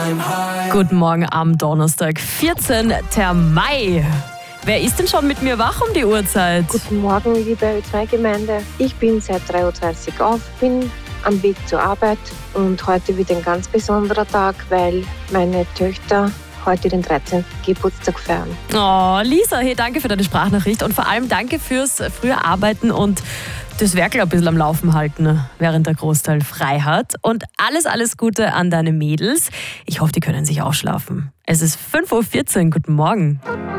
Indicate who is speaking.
Speaker 1: Guten Morgen am Donnerstag, 14. Mai. Wer ist denn schon mit mir wach um die Uhrzeit?
Speaker 2: Guten Morgen, liebe Ö2-Gemeinde. Ich bin seit 3.30 Uhr auf, bin am Weg zur Arbeit und heute wieder ein ganz besonderer Tag, weil meine Töchter heute den 13. Geburtstag feiern.
Speaker 1: Oh, Lisa, hey, danke für deine Sprachnachricht und vor allem danke fürs frühe Arbeiten und das Werkel ein bisschen am Laufen halten, während der Großteil frei hat. Und alles Gute an deine Mädels. Ich hoffe, die können sich ausschlafen. Es ist 5.14 Uhr. Guten Morgen.